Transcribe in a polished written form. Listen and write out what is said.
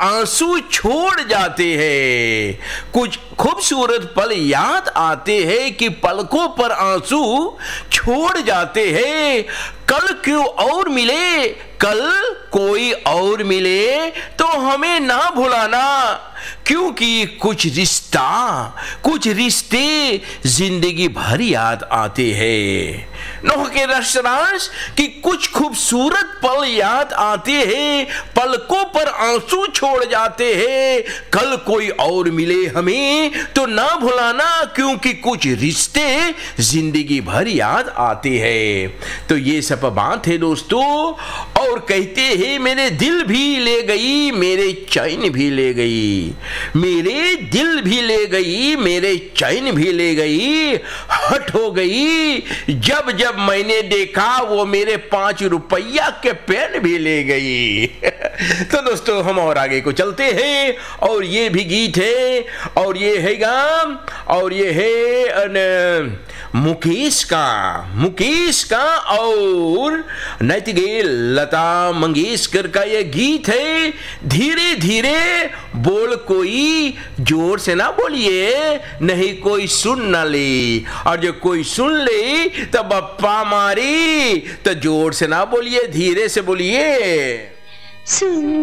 आंसू छोड़ जाते हैं। कुछ खूबसूरत पल याद आते हैं कि पलकों पर आंसू छोड़ जाते हैं। कल क्यों और मिले, कल कोई और मिले तो हमें ना भुलाना, क्योंकि कुछ रिश्ते जिंदगी भर याद आते हैं। नूह के रसरास कि कुछ खूबसूरत पल याद आते हैं, पलकों पर आंसू छोड़ जाते हैं। कल कोई और मिले हमें तो ना भुलाना, क्योंकि कुछ रिश्ते जिंदगी भर याद आते हैं। तो ये सब बात है दोस्तों। और कहते हैं मेरे दिल भी ले गई, मेरे चैन भी ले गई, मेरे दिल भी ले गई, मेरे चैन भी ले गई। हट हो गई जब जब मैंने देखा वो मेरे 5 रुपया के पेन भी ले गई। तो दोस्तों हम और आगे को चलते हैं। और ये भी गीत है, और ये है गाम, और ये है मुकेश का और नैतिगेल लता मंगेशकर का ये गीत है। धीरे धीरे बोल, कोई जोर से ना बोलिए, नहीं कोई सुन ना ले, और जो कोई सुन ले तो बप्पा मारी। तो जोर से ना बोलिए, धीरे से बोलिए।